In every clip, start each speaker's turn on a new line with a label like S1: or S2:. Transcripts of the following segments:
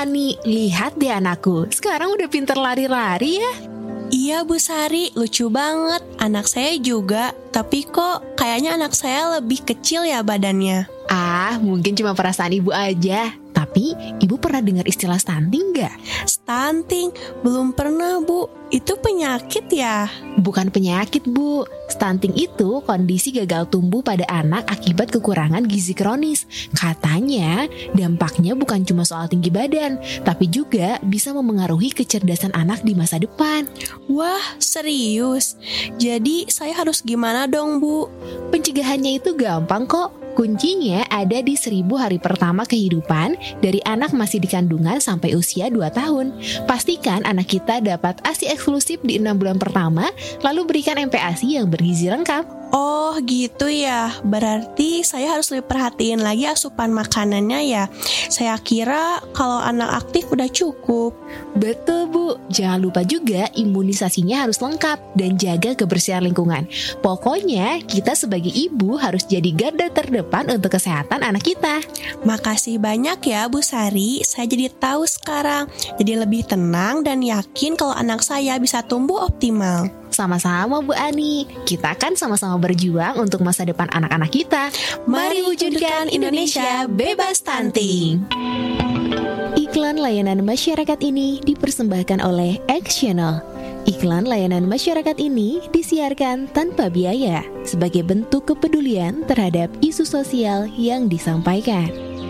S1: Ani, lihat deh anakku, sekarang udah pinter lari-lari ya.
S2: Iya Bu Sari, lucu banget. Anak saya juga, tapi kok kayaknya anak saya lebih kecil ya badannya.
S1: Mungkin cuma perasaan ibu aja. Tapi, ibu pernah dengar istilah stunting nggak?
S2: Stunting? Belum pernah Bu. Itu penyakit ya?
S1: Bukan penyakit Bu. Stunting itu kondisi gagal tumbuh pada anak akibat kekurangan gizi kronis. Katanya, dampaknya bukan cuma soal tinggi badan, tapi juga bisa memengaruhi kecerdasan anak di masa depan.
S2: Wah, serius? Jadi saya harus gimana dong Bu?
S1: Pencegahannya itu gampang kok. Kuncinya ada di 1000 hari pertama kehidupan dari anak masih di kandungan sampai usia 2 tahun. Pastikan anak kita dapat ASI eksklusif di 6 bulan pertama, lalu berikan MPASI yang bergizi lengkap.
S2: Oh gitu ya, berarti saya harus lebih perhatiin lagi asupan makanannya ya. Saya kira kalau anak aktif udah cukup.
S1: Betul Bu, jangan lupa juga imunisasinya harus lengkap dan jaga kebersihan lingkungan. Pokoknya kita sebagai ibu harus jadi garda terdepan untuk kesehatan anak kita.
S2: Makasih banyak ya Bu Sari, saya jadi tahu sekarang. Jadi lebih tenang dan yakin kalau anak saya bisa tumbuh optimal.
S1: Sama-sama Bu Ani, kita kan sama-sama berjuang untuk masa depan anak-anak kita.
S2: Mari wujudkan Indonesia bebas stunting.
S1: Iklan layanan masyarakat ini dipersembahkan oleh X Channel. Iklan layanan masyarakat ini disiarkan tanpa biaya sebagai bentuk kepedulian terhadap isu sosial yang disampaikan.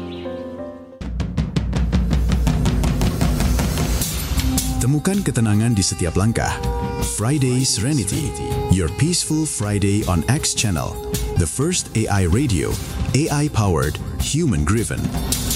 S3: Temukan ketenangan di setiap langkah. Friday Serenity, your peaceful Friday on X Channel, the first AI radio, AI-powered, human-driven.